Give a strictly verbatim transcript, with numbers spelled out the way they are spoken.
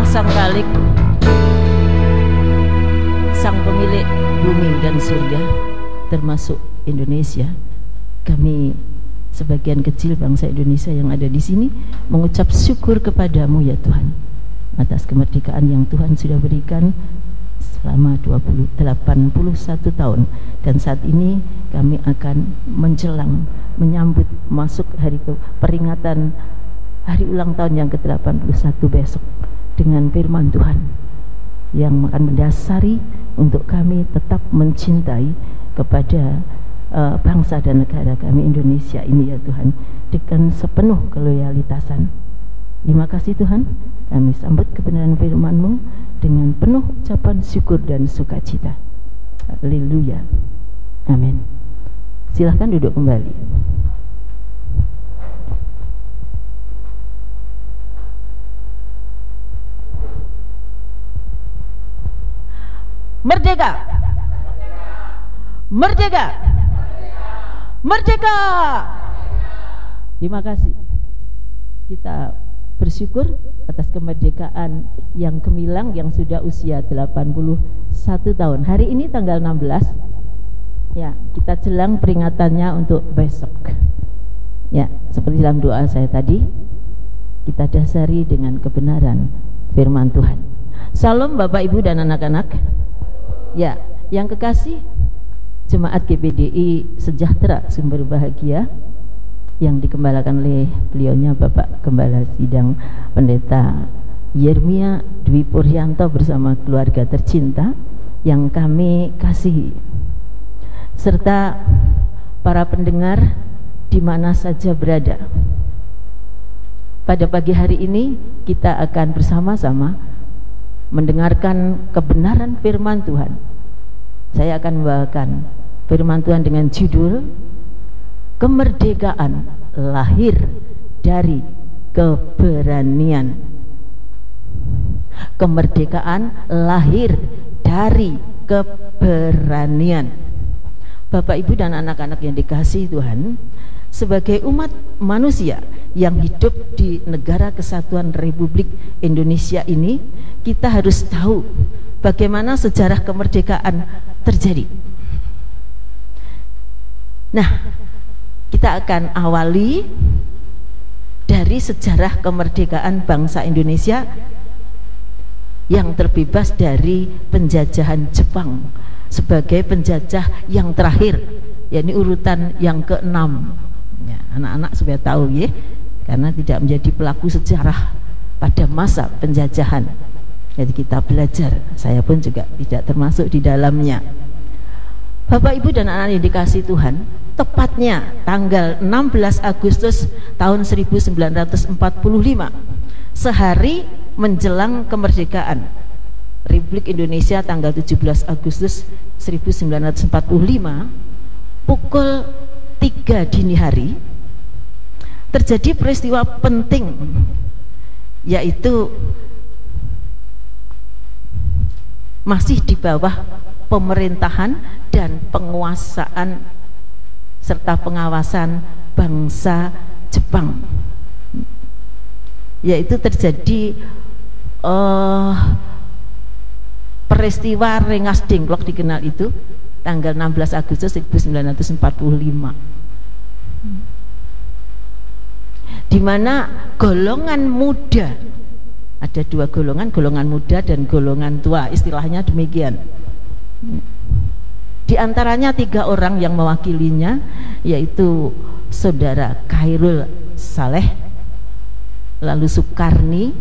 Sang Khalik, Sang Pemilik bumi dan surga, termasuk Indonesia, kami sebagian kecil bangsa Indonesia yang ada di sini mengucap syukur kepadamu ya Tuhan atas kemerdekaan yang Tuhan sudah berikan selama delapan puluh satu tahun, dan saat ini kami akan menjelang menyambut masuk hari ke, peringatan hari ulang tahun yang ke delapan puluh satu besok dengan firman Tuhan yang akan mendasari untuk kami tetap mencintai kepada uh, bangsa dan negara kami Indonesia ini ya Tuhan dengan sepenuh keloyalitasan. Terima kasih Tuhan, kami sambut kebenaran firman-Mu dengan penuh ucapan syukur dan sukacita. Haleluya. Amin. Silahkan duduk kembali. Merdeka! Merdeka! Merdeka! Terima kasih. Kita bersyukur atas kemerdekaan yang gemilang yang sudah usia delapan puluh satu tahun. Hari ini tanggal enam belas. Ya, kita jelang peringatannya untuk besok. Ya, seperti dalam doa saya tadi, kita dasari dengan kebenaran firman Tuhan. Salam Bapak Ibu dan anak-anak. Ya, yang kekasih, Jemaat G P D I Sejahtera Sumber Bahagia yang dikembalakan oleh beliaunya Bapak Gembala Sidang Pendeta Yermia Dwi Puryanto bersama keluarga tercinta yang kami kasihi, serta para pendengar di mana saja berada. Pada pagi hari ini kita akan bersama-sama mendengarkan kebenaran firman Tuhan. Saya akan membawakan firman Tuhan dengan judul Kemerdekaan lahir dari keberanian. Kemerdekaan lahir dari keberanian. Bapak, Ibu dan anak-anak yang dikasihi Tuhan, sebagai umat manusia yang hidup di negara kesatuan Republik Indonesia ini, kita harus tahu bagaimana sejarah kemerdekaan terjadi. Nah, kita akan awali dari sejarah kemerdekaan bangsa Indonesia yang terbebas dari penjajahan Jepang sebagai penjajah yang terakhir, yakni urutan yang keenam. Ya, anak-anak supaya tahu ya, karena tidak menjadi pelaku sejarah pada masa penjajahan. Jadi kita belajar, saya pun juga tidak termasuk di dalamnya. Bapak, Ibu dan anak-anak yang dikasihi Tuhan, tepatnya tanggal enam belas Agustus tahun seribu sembilan ratus empat puluh lima, sehari menjelang kemerdekaan Republik Indonesia tanggal tujuh belas Agustus seribu sembilan ratus empat puluh lima, pukul tiga dini hari terjadi peristiwa penting, yaitu masih di bawah pemerintahan dan penguasaan serta pengawasan bangsa Jepang, yaitu terjadi uh, peristiwa Rengas Dengklok dikenal itu tanggal enam belas Agustus seribu sembilan ratus empat puluh lima, di mana golongan muda, ada dua golongan, golongan muda dan golongan tua, istilahnya demikian. Di antaranya tiga orang yang mewakilinya, yaitu Saudara Khairul Saleh, lalu Soekarni,